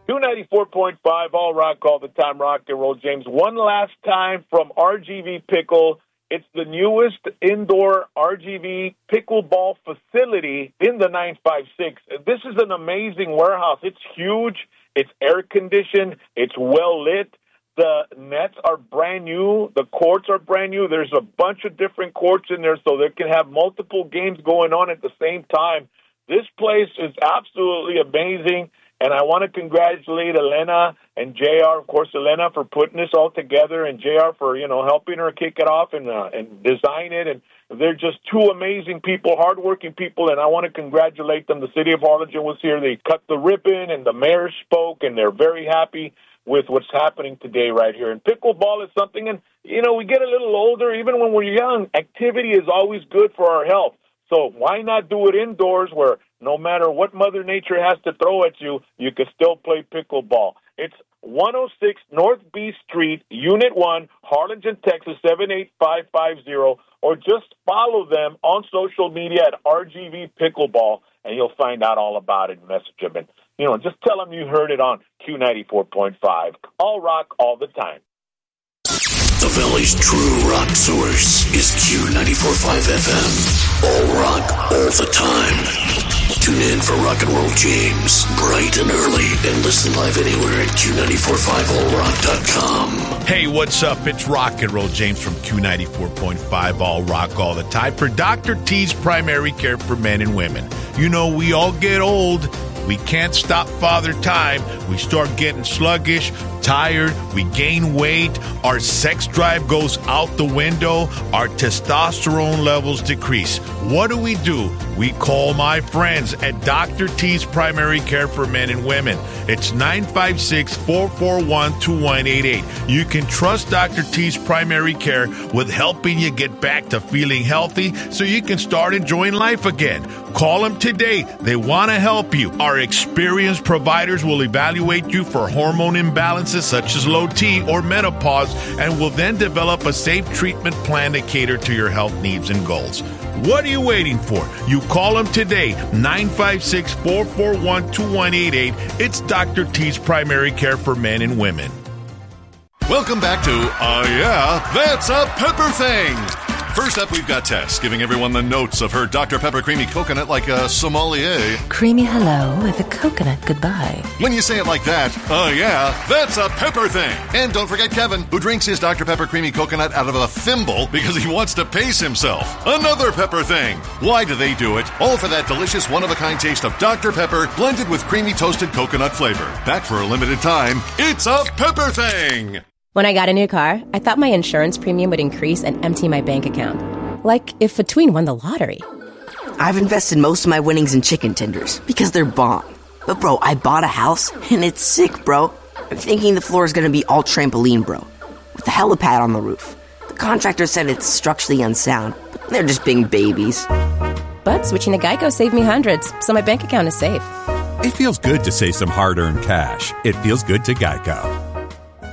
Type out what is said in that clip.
294.5, all rock, all the time, rock and roll, James. One last time from RGV Pickle. It's the newest indoor RGV pickleball facility in the 956. This is an amazing warehouse. It's huge. It's air-conditioned. It's well-lit. The nets are brand new. The courts are brand new. There's a bunch of different courts in there, so they can have multiple games going on at the same time. This place is absolutely amazing. And I want to congratulate Elena and JR, of course, Elena for putting this all together, and JR for, helping her kick it off and design it. And they're just two amazing people, hardworking people, and I want to congratulate them. The city of Harlingen was here. They cut the ribbon, and the mayor spoke, and they're very happy with what's happening today right here. And pickleball is something, and, we get a little older. Even when we're young, activity is always good for our health. So why not do it indoors where no matter what Mother Nature has to throw at you, you can still play pickleball? It's 106 North B Street, Unit 1, Harlingen, Texas, 78550, or just follow them on social media at RGV Pickleball, and you'll find out all about it and message them. And, just tell them you heard it on Q94.5. All rock, all the time. The Valley's true rock source is Q94.5 FM. All rock, all the time. Tune in for Rock and Roll James, bright and early, and listen live anywhere at Q945allrock.com. Hey, what's up? It's Rock and Roll James from Q94.5 All Rock All the Time for Dr. T's Primary Care for Men and Women. We all get old. We can't stop Father Time. We start getting sluggish, tired, we gain weight, our sex drive goes out the window, our testosterone levels decrease. What do? We call my friends at Dr. T's Primary Care for Men and Women. It's 956-441-2188. You can trust Dr. T's Primary Care with helping you get back to feeling healthy so you can start enjoying life again. Call them today. They want to help you. Our experienced providers will evaluate you for hormone imbalances such as low T or menopause and will then develop a safe treatment plan to cater to your health needs and goals. What are you waiting for? You call them today, 956-441-2188. It's Dr. T's Primary Care for Men and Women. Welcome back to Yeah, That's a Pepper Thing. First up, we've got Tess giving everyone the notes of her Dr. Pepper Creamy Coconut like a sommelier. Creamy hello with a coconut goodbye. When you say it like that, yeah, that's a pepper thing. And don't forget Kevin, who drinks his Dr. Pepper Creamy Coconut out of a thimble because he wants to pace himself. Another pepper thing. Why do they do it? All for that delicious one-of-a-kind taste of Dr. Pepper blended with creamy toasted coconut flavor. Back for a limited time, it's a pepper thing. When I got a new car, I thought my insurance premium would increase and empty my bank account. Like if Between won the lottery. I've invested most of my winnings in chicken tenders because they're bomb. But bro, I bought a house and it's sick, bro. I'm thinking the floor is going to be all trampoline, bro, with a helipad on the roof. The contractor said it's structurally unsound, but they're just being babies. But switching to Geico saved me hundreds, so my bank account is safe. It feels good to save some hard-earned cash. It feels good to Geico.